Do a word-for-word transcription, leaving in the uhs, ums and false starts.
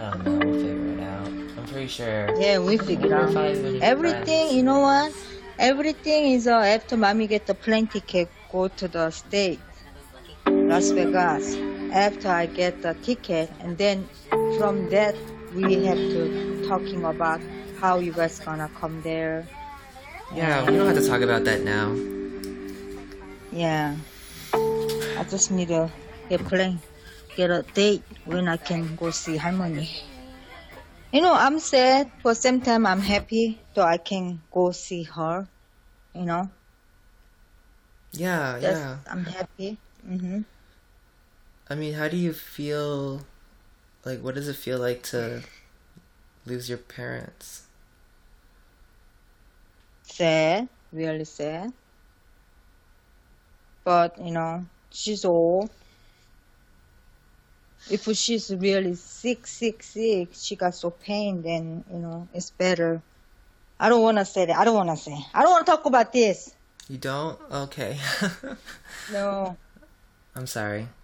don't know. We'll figure it out. I'm pretty sure. Yeah, we I figure wonder out. if I even Everything, friends. you know what? Everything is uh, after mommy get the plane ticket, go to the state, Las Vegas. After I get the ticket, and then from that we have to talking about how you guys gonna come there. Yeah, we don't have to talk about that now. Yeah, I just need to get plane, get a date when I can go see 할머니. You know, I'm sad, but same time I'm happy that I can go see her. You know, Yeah, just yeah. I'm happy. hmm I mean, how do you feel? Like, what does it feel like to lose your parents? Sad, really sad. But you know, she's old. If she's really sick, sick, sick, she got so pain, then you know it's better. I don't want to say that. I don't want to say. I don't want to talk about this. You don't? Okay. No. I'm sorry.